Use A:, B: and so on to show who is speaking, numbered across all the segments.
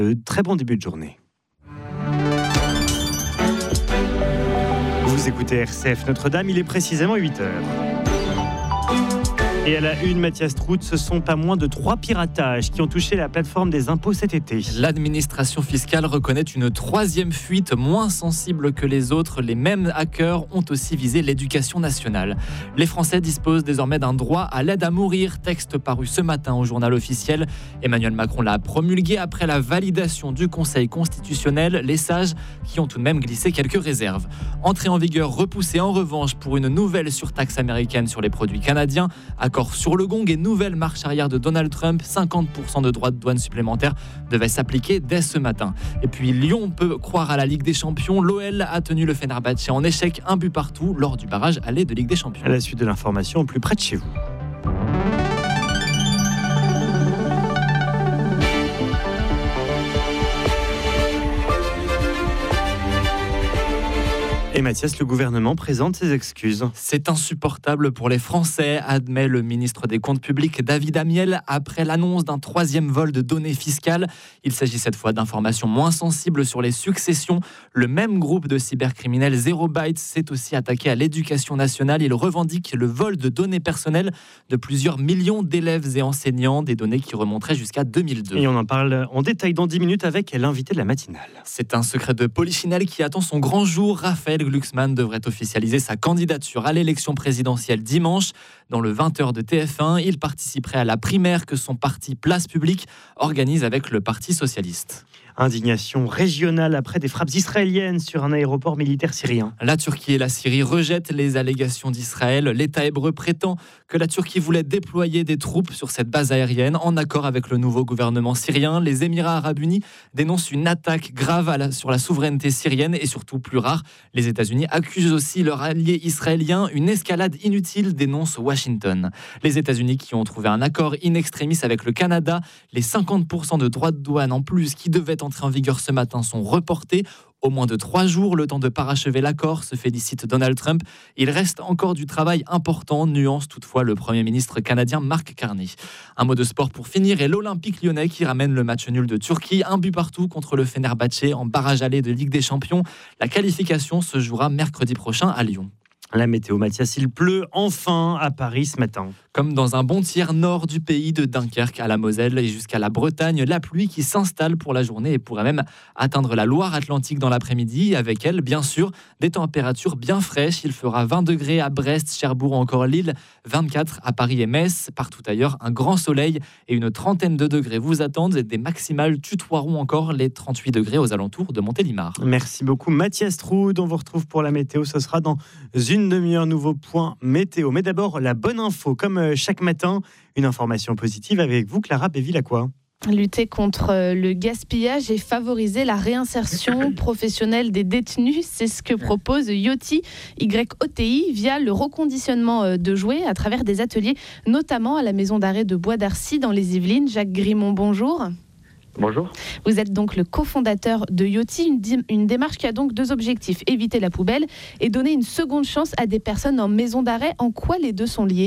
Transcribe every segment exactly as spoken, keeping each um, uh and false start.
A: Euh, très bon début de journée. Vous écoutez R C F Notre-Dame, il est précisément huit heures. Et à la une, Mathias Trout, ce sont pas moins de trois piratages qui ont touché la plateforme des impôts cet été.
B: L'administration fiscale reconnaît une troisième fuite moins sensible que les autres. Les mêmes hackers ont aussi visé l'éducation nationale. Les Français disposent désormais d'un droit à l'aide à mourir, texte paru ce matin au journal officiel. Emmanuel Macron l'a promulgué après la validation du Conseil constitutionnel. Les sages qui ont tout de même glissé quelques réserves. Entrée en vigueur repoussée en revanche pour une nouvelle surtaxe américaine sur les produits canadiens. Accord sur le gong et nouvelle marche arrière de Donald Trump, cinquante pour cent de droits de douane supplémentaires devaient s'appliquer dès ce matin. Et puis Lyon peut croire à la Ligue des Champions. L'O L a tenu le Fenerbahçe en échec, un but partout lors du barrage aller de Ligue des Champions.
A: À la suite de l'information au plus près de chez vous. Et Mathias, le gouvernement présente ses excuses.
B: C'est insupportable pour les Français, admet le ministre des Comptes publics David Amiel après l'annonce d'un troisième vol de données fiscales. Il s'agit cette fois d'informations moins sensibles sur les successions. Le même groupe de cybercriminels Zero Byte s'est aussi attaqué à l'éducation nationale. Il revendique le vol de données personnelles de plusieurs millions d'élèves et enseignants, des données qui remonteraient jusqu'à deux mille deux.
A: Et on en parle en détail dans dix minutes avec l'invité de la matinale.
B: C'est un secret de polichinelle qui attend son grand jour. Raphaël Glucksmann devrait officialiser sa candidature à l'élection présidentielle dimanche. Dans le vingt heures de T F un, il participerait à la primaire que son parti Place Publique organise avec le Parti socialiste.
A: Indignation régionale après des frappes israéliennes sur un aéroport militaire syrien.
B: La Turquie et la Syrie rejettent les allégations d'Israël. L'État hébreu prétend que la Turquie voulait déployer des troupes sur cette base aérienne en accord avec le nouveau gouvernement syrien. Les Émirats arabes unis dénoncent une attaque grave à la, sur la souveraineté syrienne et surtout plus rare. Les États-Unis accusent aussi leur allié israélien. Une escalade inutile, dénonce Washington. Les États-Unis qui ont trouvé un accord in extremis avec le Canada. Les cinquante pour cent de droits de douane en plus qui devaient entrer en vigueur ce matin sont reportés. Au moins de trois jours, le temps de parachever l'accord, se félicite Donald Trump. Il reste encore du travail important, nuance toutefois le Premier ministre canadien Mark Carney. Un mot de sport pour finir et l'Olympique lyonnais qui ramène le match nul de Turquie. Un but partout contre le Fenerbahçe en barrage aller de Ligue des Champions. La qualification se jouera mercredi prochain à Lyon.
A: La météo, Mathias, il pleut enfin à Paris ce matin.
B: Comme dans un bon tiers nord du pays, de Dunkerque à la Moselle et jusqu'à la Bretagne, la pluie qui s'installe pour la journée et pourrait même atteindre la Loire-Atlantique dans l'après-midi. Avec elle, bien sûr, des températures bien fraîches. Il fera vingt degrés à Brest, Cherbourg, encore Lille, vingt-quatre à Paris et Metz. Partout ailleurs, un grand soleil et une trentaine de degrés vous attendent. Des maximales tutoieront encore les trente-huit degrés aux alentours de Montélimar.
A: Merci beaucoup Mathias Troud. On vous retrouve pour la météo. Ce sera dans une demi-heure, nouveau point météo. Mais d'abord, la bonne info. Comme chaque matin, une information positive avec vous, Clara Béville-Lacroix.
C: Lutter contre le gaspillage et favoriser la réinsertion professionnelle des détenus, c'est ce que propose Yoti, Y O T I, via le reconditionnement de jouets à travers des ateliers, notamment à la maison d'arrêt de Bois d'Arcy dans les Yvelines. Jacques Grimont, bonjour.
D: Bonjour.
C: Vous êtes donc le cofondateur de Yoti, une, di- une démarche qui a donc deux objectifs, éviter la poubelle et donner une seconde chance à des personnes en maison d'arrêt. En quoi les deux sont liés ?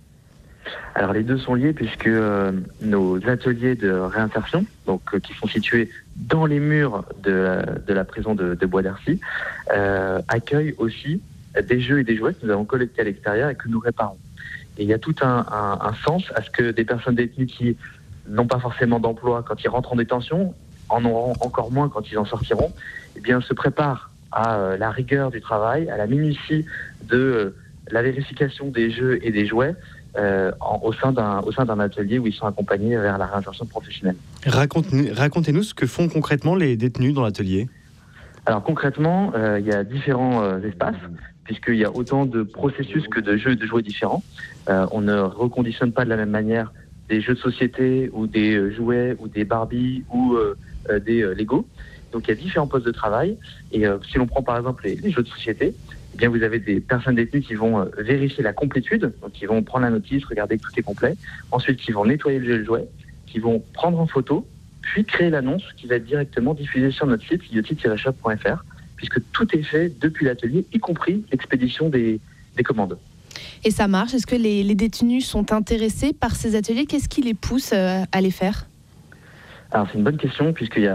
D: Alors les deux sont liés puisque euh, nos ateliers de réinsertion, donc euh, qui sont situés dans les murs de la, de la prison de, de Bois d'Arcy, euh, accueillent aussi des jeux et des jouets que nous avons collectés à l'extérieur et que nous réparons. Et il y a tout un, un, un sens à ce que des personnes détenues qui n'ont pas forcément d'emploi quand ils rentrent en détention, en auront encore moins quand ils en sortiront, eh bien se préparent à euh, la rigueur du travail, à la minutie de euh, la vérification des jeux et des jouets, Euh, en, au, sein d'un, au sein d'un atelier où ils sont accompagnés vers la réinsertion professionnelle.
A: Raconte, racontez-nous ce que font concrètement les détenus dans l'atelier.
D: Alors concrètement, euh, il y a différents euh, espaces, puisqu'il y a autant de processus que de jeux et de jouets différents. Euh, on ne reconditionne pas de la même manière des jeux de société ou des euh, jouets ou des Barbie ou euh, euh, des euh, Lego. Donc il y a différents postes de travail. Et euh, si l'on prend par exemple les, les jeux de société, eh bien vous avez des personnes détenues qui vont euh, vérifier la complétude, donc qui vont prendre la notice, regarder que tout est complet. Ensuite, qui vont nettoyer le jeu et le jouet, qui vont prendre en photo, puis créer l'annonce qui va être directement diffusée sur notre site yoti tiret shop point f r, puisque tout est fait depuis l'atelier, y compris l'expédition des, des commandes.
C: Et ça marche ? Est-ce que les, les détenus sont intéressés par ces ateliers ? Qu'est-ce qui les pousse euh, à les faire ?
D: Alors c'est une bonne question, puisqu'il y a